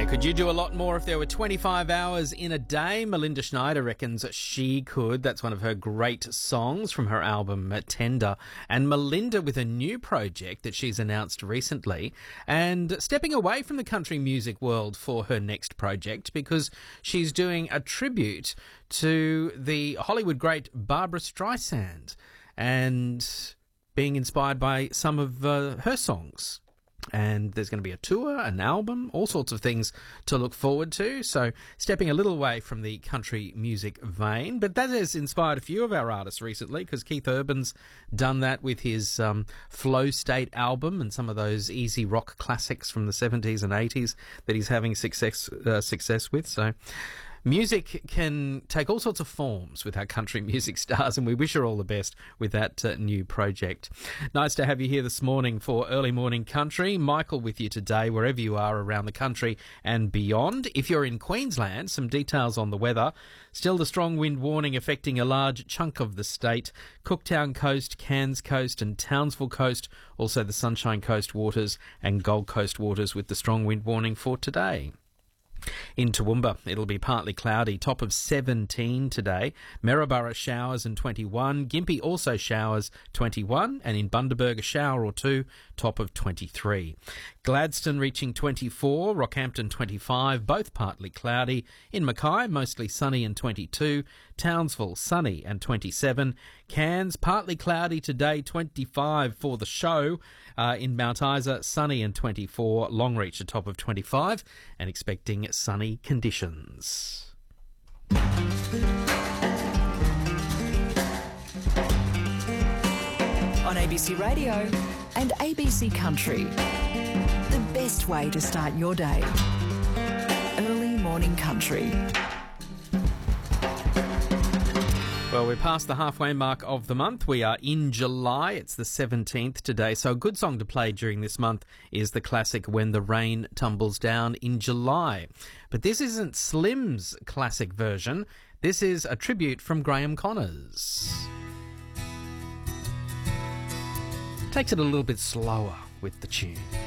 Could you do a lot more if there were 25 hours in a day? Melinda Schneider reckons she could. That's one of her great songs from her album Tender. And Melinda with a new project that she's announced recently and stepping away from the country music world for her next project because she's doing a tribute to the Hollywood great Barbra Streisand and being inspired by some of her songs. And there's going to be a tour, an album, all sorts of things to look forward to. So stepping a little away from the country music vein. But that has inspired a few of our artists recently because Keith Urban's done that with his Flow State album and some of those easy rock classics from the 70s and 80s that he's having success with. So music can take all sorts of forms with our country music stars, and we wish her all the best with that new project. Nice to have you here this morning for Early Morning Country. Michael with you today, wherever you are around the country and beyond. If you're in Queensland, some details on the weather. Still the strong wind warning affecting a large chunk of the state. Cooktown Coast, Cairns Coast and Townsville Coast. Also the Sunshine Coast waters and Gold Coast waters with the strong wind warning for today. In Toowoomba, it'll be partly cloudy, top of 17 today. Maryborough showers and 21. Gympie also showers, 21. And in Bundaberg, a shower or two, top of 23. Gladstone reaching 24. Rockhampton 25, both partly cloudy. In Mackay, mostly sunny and 22. Townsville, sunny and 27. Cairns, partly cloudy today, 25 for the show. In Mount Isa, sunny and 24. Longreach, a top of 25. And expecting sunny conditions. On ABC Radio and ABC Country, the best way to start your day. Early Morning Country. Well, we're past the halfway mark of the month. We are in July. It's the 17th today. So a good song to play during this month is the classic When the Rain Tumbles Down in July. But this isn't Slim's classic version. This is a tribute from Graham Connors. Takes it a little bit slower with the tune.